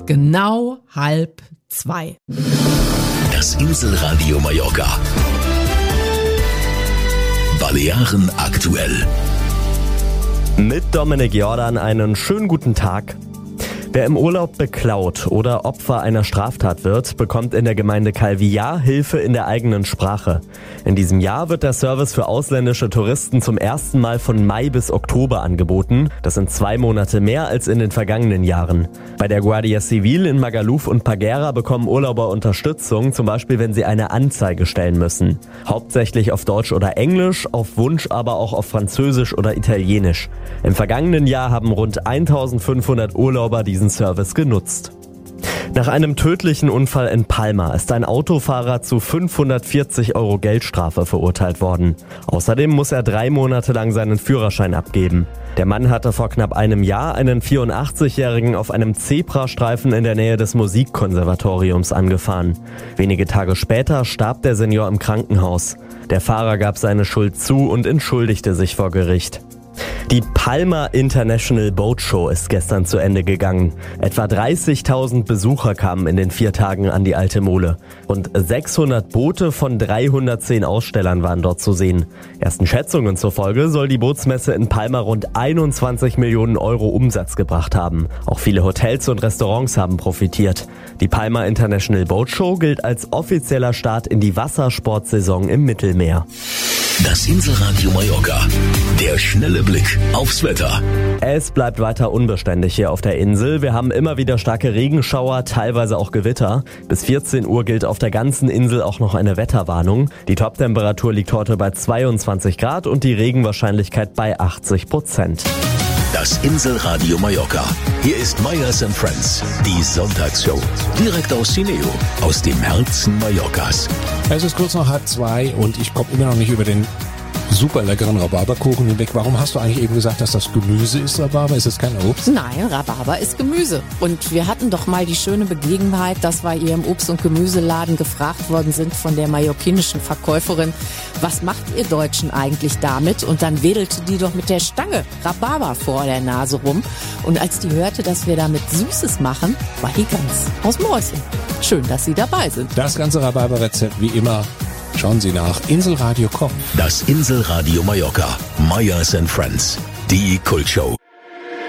genau 1:30. Das Inselradio Mallorca. Balearen aktuell. Mit Dominik Jordan einen schönen guten Tag. Wer im Urlaub beklaut oder Opfer einer Straftat wird, bekommt in der Gemeinde Calvillar Hilfe in der eigenen Sprache. In diesem Jahr wird der Service für ausländische Touristen zum ersten Mal von Mai bis Oktober angeboten. Das sind 2 Monate mehr als in den vergangenen Jahren. Bei der Guardia Civil in Magaluf und Paguera bekommen Urlauber Unterstützung, zum Beispiel wenn sie eine Anzeige stellen müssen. Hauptsächlich auf Deutsch oder Englisch, auf Wunsch aber auch auf Französisch oder Italienisch. Im vergangenen Jahr haben rund 1500 Urlauber diesen Service genutzt. Nach einem tödlichen Unfall in Palma ist ein Autofahrer zu 540 € Geldstrafe verurteilt worden. Außerdem muss er 3 Monate lang seinen Führerschein abgeben. Der Mann hatte vor knapp einem Jahr einen 84-Jährigen auf einem Zebrastreifen in der Nähe des Musikkonservatoriums angefahren. Wenige Tage später starb der Senior im Krankenhaus. Der Fahrer gab seine Schuld zu und entschuldigte sich vor Gericht. Die Palma International Boat Show ist gestern zu Ende gegangen. Etwa 30.000 Besucher kamen in den 4 Tagen an die Alte Mole. Rund 600 Boote von 310 Ausstellern waren dort zu sehen. Ersten Schätzungen zufolge soll die Bootsmesse in Palma rund 21 Millionen € Umsatz gebracht haben. Auch viele Hotels und Restaurants haben profitiert. Die Palma International Boat Show gilt als offizieller Start in die Wassersportsaison im Mittelmeer. Das Inselradio Mallorca. Der schnelle Blick aufs Wetter. Es bleibt weiter unbeständig hier auf der Insel. Wir haben immer wieder starke Regenschauer, teilweise auch Gewitter. Bis 14 Uhr gilt auf der ganzen Insel auch noch eine Wetterwarnung. Die Toptemperatur liegt heute bei 22 Grad und die Regenwahrscheinlichkeit bei 80%. Das Inselradio Mallorca. Hier ist Meyers & Friends, die Sonntagsshow. Direkt aus Cineo, aus dem Herzen Mallorcas. Es ist kurz nach 1:30 und ich komme immer noch nicht über den super leckeren Rhabarberkuchen hinweg. Warum hast du eigentlich eben gesagt, dass das Gemüse ist, Rhabarber? Ist das kein Obst? Nein, Rhabarber ist Gemüse. Und wir hatten doch mal die schöne Begebenheit, dass wir hier im Obst- und Gemüseladen gefragt worden sind von der mallorquinischen Verkäuferin, was macht ihr Deutschen eigentlich damit? Und dann wedelte die doch mit der Stange Rhabarber vor der Nase rum. Und als die hörte, dass wir damit Süßes machen, war die ganz aus Mäuschen. Schön, dass Sie dabei sind. Das ganze Rhabarberrezept wie immer. Schauen Sie nach Inselradio.com. Das Inselradio Mallorca. Meyers & Friends. Die Kultshow.